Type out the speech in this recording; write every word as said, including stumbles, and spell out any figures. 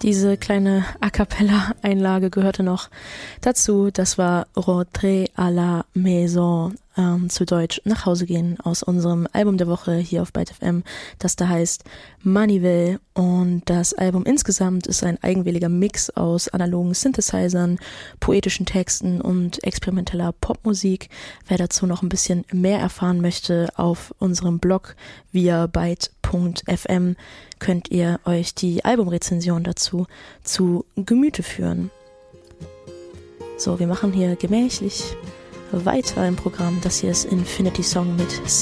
Diese kleine A-Cappella-Einlage gehörte noch dazu. Das war Rentrée à la Maison, ähm, zu Deutsch nach Hause gehen, aus unserem Album der Woche hier auf Byte F M, das da heißt Manivelle. Und das Album insgesamt ist ein eigenwilliger Mix aus analogen Synthesizern, poetischen Texten und experimenteller Popmusik. Wer dazu noch ein bisschen mehr erfahren möchte, auf unserem Blog via byte punkt f m könnt ihr euch die Albumrezension dazu zu Gemüte führen. So, wir machen hier gemächlich weiter im Programm. Das hier ist Infinity Song mit